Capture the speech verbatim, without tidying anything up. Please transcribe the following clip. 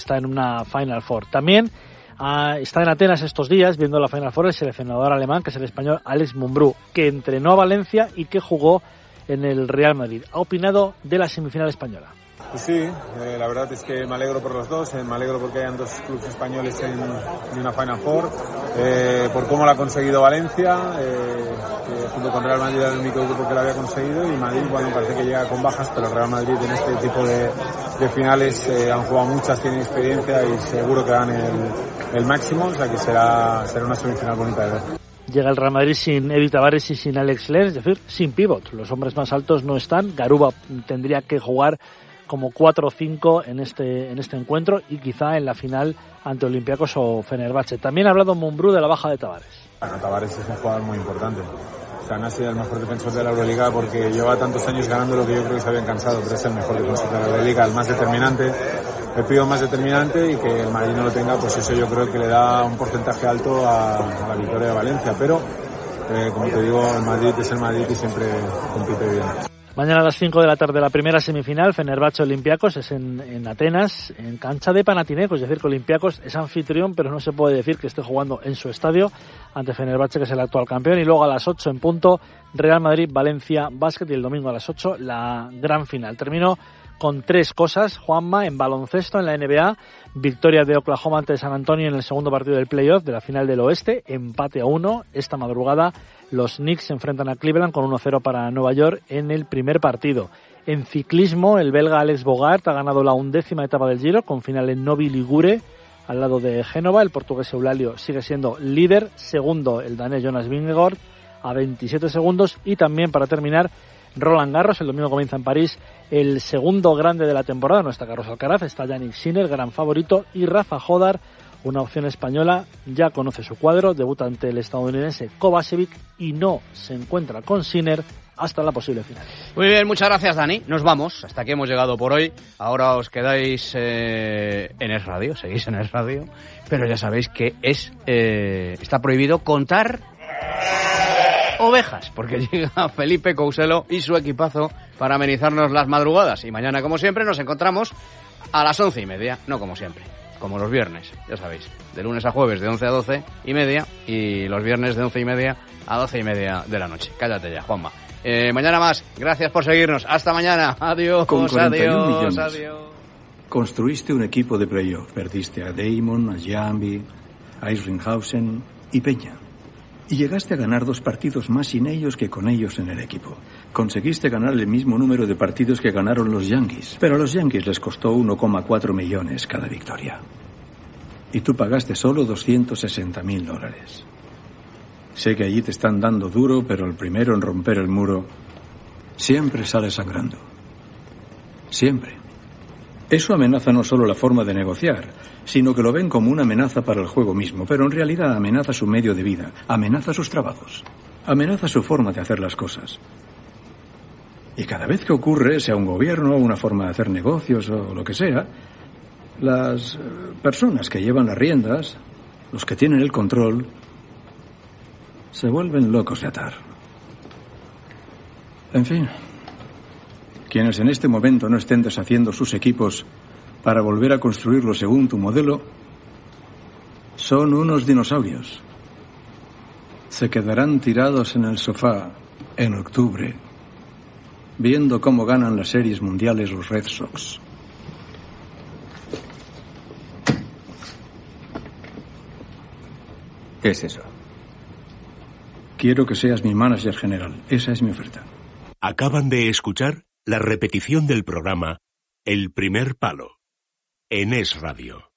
está en una Final Four. También uh, está en Atenas estos días viendo la Final Four el seleccionador alemán, que es el español Alex Mumbrú, que entrenó a Valencia y que jugó en el Real Madrid. Ha opinado de la semifinal española. Pues sí, eh, la verdad es que me alegro por los dos, eh, me alegro porque hayan dos clubes españoles en, en una Final Four, eh, por cómo lo ha conseguido Valencia, eh, que junto con Real Madrid era el único grupo que lo había conseguido, y Madrid, bueno, parece que llega con bajas, pero Real Madrid en este tipo de, de finales eh, han jugado muchas, tienen experiencia y seguro que dan el, el máximo, o sea que será, será una semifinal bonita de ver. Llega el Real Madrid sin Eddie Tavares y sin Alex Len, es decir, sin pívot. Los hombres más altos no están. Garuba tendría que jugar como cuatro o cinco en este en este encuentro y quizá en la final ante Olympiacos o Fenerbahce. También ha hablado Mumbrú de la baja de Tavares. Bueno, Tavares es un jugador muy importante. O sea, no ha sido el mejor defensor de la Euroliga porque lleva tantos años ganando lo que yo creo que se habían cansado, pero es el mejor defensor de la Euroliga, el más determinante, el pivo más determinante, y que el Madrid no lo tenga, pues eso yo creo que le da un porcentaje alto a, a la victoria de Valencia. Pero, eh, como te digo, el Madrid es el Madrid y siempre compite bien. Mañana a las cinco de la tarde la primera semifinal, Fenerbahce Olympiacos, es en, en Atenas, en cancha de Panathinaikos, es decir que Olympiacos es anfitrión, pero no se puede decir que esté jugando en su estadio ante Fenerbahce, que es el actual campeón. Y luego a las ocho en punto, Real Madrid, Valencia, Básquet, y el domingo a las ocho la gran final. Termino con tres cosas, Juanma, en baloncesto, en la N B A, victoria de Oklahoma ante San Antonio en el segundo partido del playoff de la final del oeste, empate a uno. Esta madrugada los Knicks se enfrentan a Cleveland con uno cero para Nueva York en el primer partido. En ciclismo, el belga Alex Bogart ha ganado la undécima etapa del Giro con final en Novi Ligure al lado de Génova. El portugués Eulalio sigue siendo líder, segundo el danés Jonas Vingegaard a veintisiete segundos. Y también, para terminar, Roland Garros, el domingo comienza en París el segundo grande de la temporada. No está Carlos Alcaraz, está Jannik Sinner, gran favorito, y Rafa Jodar, una opción española, ya conoce su cuadro, debuta ante el estadounidense Kovacevic y no se encuentra con Sinner hasta la posible final. Muy bien, muchas gracias, Dani. Nos vamos, hasta aquí hemos llegado por hoy. Ahora os quedáis eh, en Es Radio, seguís en Es Radio, pero ya sabéis que es eh, está prohibido contar ovejas, porque llega Felipe Couselo y su equipazo para amenizarnos las madrugadas. Y mañana, como siempre, nos encontramos a las once y media, no como siempre, como los viernes, ya sabéis, de lunes a jueves de once a doce y media, y los viernes de once y media a doce y media de la noche. Cállate ya, Juanma. Eh, mañana más. Gracias por seguirnos. Hasta mañana. Adiós. Con cuarenta y un adiós, millones, adiós. Construiste un equipo de playoff. Perdiste a Damon, a Jambi, a Isringhausen y Peña. Y llegaste a ganar dos partidos más sin ellos que con ellos en el equipo. Conseguiste ganar el mismo número de partidos que ganaron los Yankees, pero a los Yankees les costó uno coma cuatro millones cada victoria. Y tú pagaste solo doscientos sesenta mil dólares. Sé que allí te están dando duro, pero el primero en romper el muro siempre sale sangrando. Siempre. Eso amenaza no solo la forma de negociar, sino que lo ven como una amenaza para el juego mismo, pero en realidad amenaza su medio de vida, amenaza sus trabajos, amenaza su forma de hacer las cosas. Y cada vez que ocurre, sea un gobierno, una forma de hacer negocios o lo que sea, las personas que llevan las riendas, los que tienen el control, se vuelven locos de atar. En fin, quienes en este momento no estén deshaciendo sus equipos para volver a construirlo según tu modelo, son unos dinosaurios. Se quedarán tirados en el sofá en octubre, viendo cómo ganan las series mundiales los Red Sox. ¿Qué es eso? Quiero que seas mi manager general. Esa es mi oferta. Acaban de escuchar la repetición del programa El Primer Palo en Es Radio.